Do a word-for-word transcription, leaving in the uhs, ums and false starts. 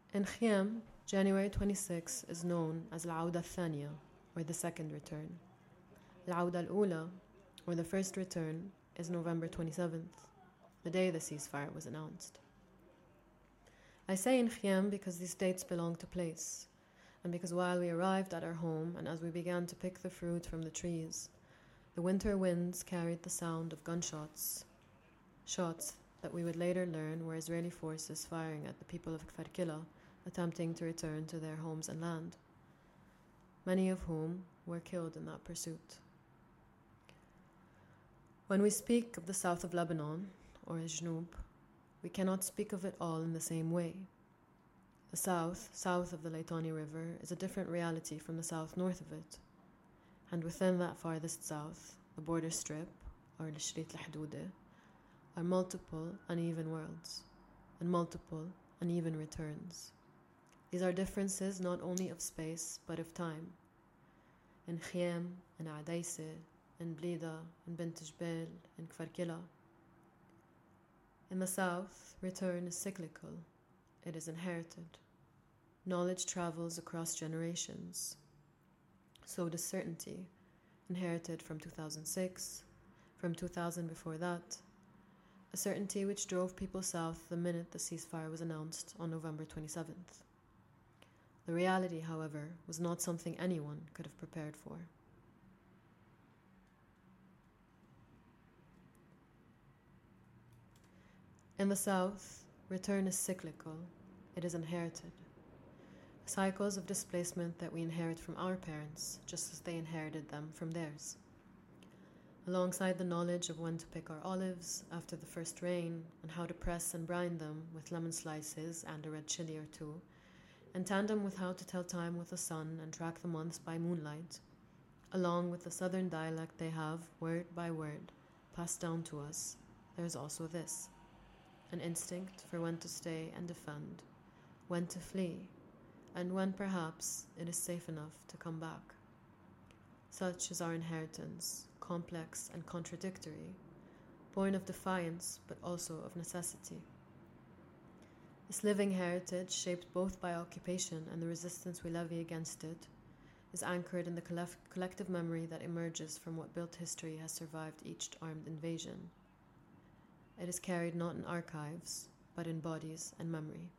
In Khiyam, January twenty-sixth is known as Al-Awda Thaniya, or the second return. Al-Awda Al-Ula, or the first return, is November twenty-seventh, the day the ceasefire was announced. I say in Khiyam because these dates belong to place, and because while we arrived at our home and as we began to pick the fruit from the trees, the winter winds carried the sound of gunshots, shots that we would later learn were Israeli forces firing at the people of Kfar Kila, attempting to return to their homes and land, many of whom were killed in that pursuit. When we speak of the south of Lebanon, or Jnub, we cannot speak of it all in the same way. The south, south of the Leitani River, is a different reality from the south north of it. And within that farthest south, the border strip, or Lishrit Al-Hudoudah, are multiple uneven worlds and multiple uneven returns. These are differences not only of space, but of time. In Khiyam, in Adaise, in Blida, in Bint Jbel, in Kfar Kila. In the south, return is cyclical. It is inherited. Knowledge travels across generations. So does certainty, inherited from two thousand six, from two thousand before that, a certainty which drove people south the minute the ceasefire was announced on November twenty-seventh. The reality, however, was not something anyone could have prepared for. In the south, return is cyclical. It is inherited. Cycles of displacement that we inherit from our parents, just as they inherited them from theirs. Alongside the knowledge of when to pick our olives after the first rain and how to press and brine them with lemon slices and a red chili or two, in tandem with how to tell time with the sun and track the months by moonlight, along with the southern dialect they have, word by word, passed down to us, there is also this, an instinct for when to stay and defend, when to flee, and when perhaps it is safe enough to come back. Such is our inheritance, complex and contradictory, born of defiance but also of necessity. This living heritage, shaped both by occupation and the resistance we levy against it, is anchored in the collective memory that emerges from what built history has survived each armed invasion. It is carried not in archives, but in bodies and memory.